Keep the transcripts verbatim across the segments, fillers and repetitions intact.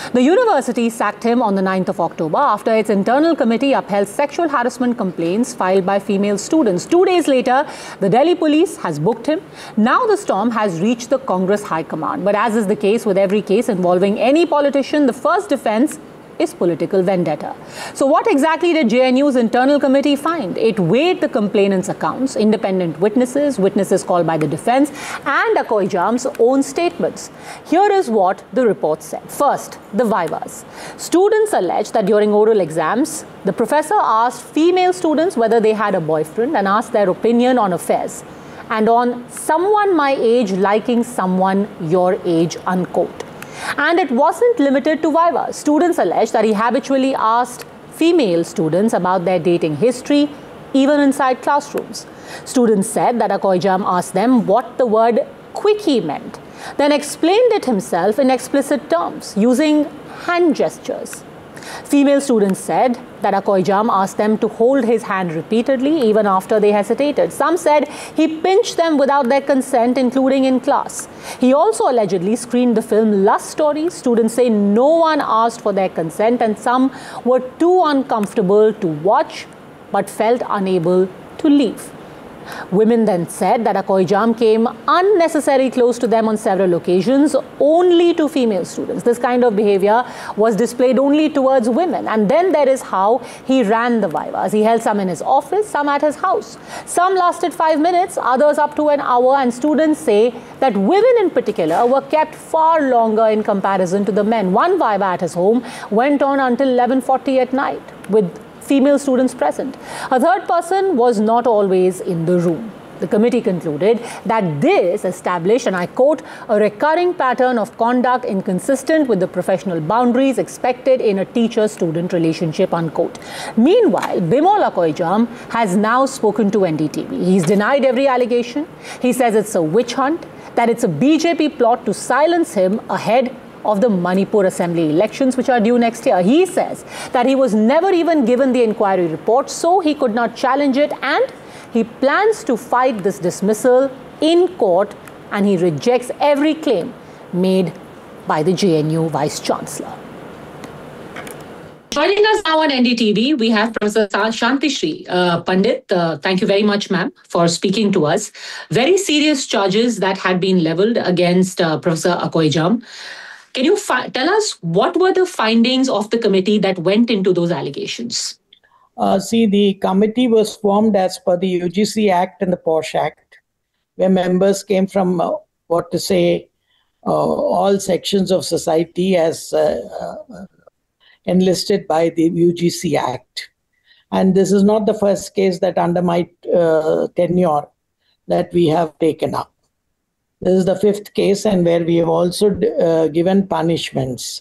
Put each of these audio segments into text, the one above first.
The university sacked him on the ninth of October after its internal committee upheld sexual harassment complaints filed by female students. Two days later, the Delhi police has booked him. Now the storm has reached the Congress High Command. But as is the case with every case involving any politician, the first defense is political vendetta. So what exactly did J N U's internal committee find? It weighed the complainant's accounts, independent witnesses, witnesses called by the defense, and Akoijam's own statements. Here is what the report said. First, the vivas. Students allege that during oral exams, the professor asked female students whether they had a boyfriend and asked their opinion on affairs and on someone my age liking someone your age, unquote. And it wasn't limited to vivas. Students allege that he habitually asked female students about their dating history, even inside classrooms. Students said that Akoijam asked them what the word quickie meant, then explained it himself in explicit terms, using hand gestures. Female students said that Akoijam asked them to hold his hand repeatedly, even after they hesitated. Some said he pinched them without their consent, including in class. He also allegedly screened the film Lust Story. Students say no one asked for their consent, and some were too uncomfortable to watch but felt unable to leave. Women then said that Akoijam came unnecessarily close to them on several occasions, only to female students. This kind of behavior was displayed only towards women. And then there is how he ran the vivas. He held some in his office, some at his house. Some lasted five minutes, others up to an hour, and students say that women in particular were kept far longer in comparison to the men. One viva at his home went on until eleven forty at night, with female students present. A third person was not always in the room. The committee concluded that this established, and I quote, a recurring pattern of conduct inconsistent with the professional boundaries expected in a teacher-student relationship, unquote. Meanwhile, Bimol Akoijam has now spoken to N D T V. He's denied every allegation. He says it's a witch hunt, that it's a B J P plot to silence him ahead of the Manipur Assembly elections, which are due next year. He says that he was never even given the inquiry report, so he could not challenge it, and he plans to fight this dismissal in court, and he rejects every claim made by the J N U Vice Chancellor. Joining us now on N D T V, we have Professor Shantishri uh, Pandit. Uh, thank you very much, ma'am, for speaking to us. Very serious charges that had been leveled against uh, Professor Akoijam. Can you tell us what were the findings of the committee that went into those allegations? Uh, see, the committee was formed as per the U G C Act and the POSH Act, where members came from, uh, what to say, uh, all sections of society as uh, uh, enlisted by the U G C Act. And this is not the first case that under my uh, tenure that we have taken up. This is the fifth case, and where we have also uh, given punishments.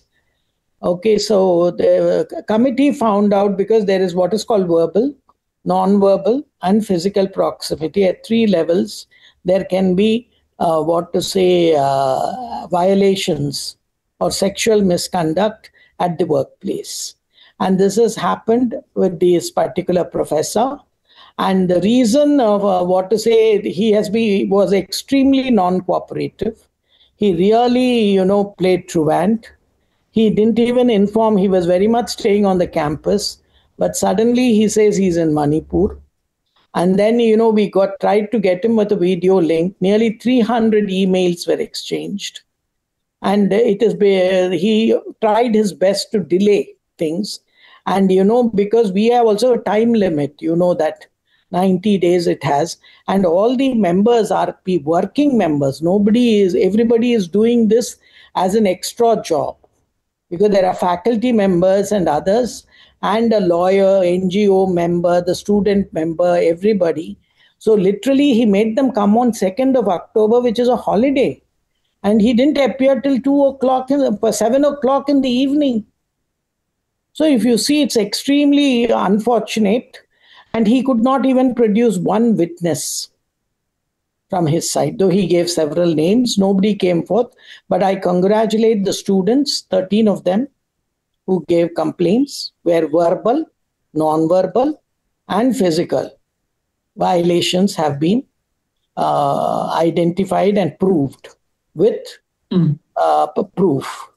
Okay, so the committee found out, because there is what is called verbal, non-verbal, and physical proximity at three levels, there can be uh, what to say uh, violations or sexual misconduct at the workplace. And this has happened with this particular professor. And the reason of uh, what to say, he has been was extremely non-cooperative. He really, you know, played truant. He didn't even inform. He was very much staying on the campus, but suddenly he says he's in Manipur. And then, you know, we got tried to get him with a video link. Nearly three hundred emails were exchanged, and it is he tried his best to delay things. And you know, because we have also a time limit, you know that. ninety days it has, and all the members are working members. Nobody is, everybody is doing this as an extra job, because there are faculty members and others, and a lawyer, N G O member, the student member, everybody. So literally he made them come on second of October, which is a holiday. And he didn't appear till two o'clock, seven o'clock in the evening. So if you see, it's extremely unfortunate. And he could not even produce one witness from his side, though he gave several names. Nobody came forth. But I congratulate the students, thirteen of them, who gave complaints, where verbal, non-verbal, and physical violations have been uh, identified and proved with mm. uh, proof.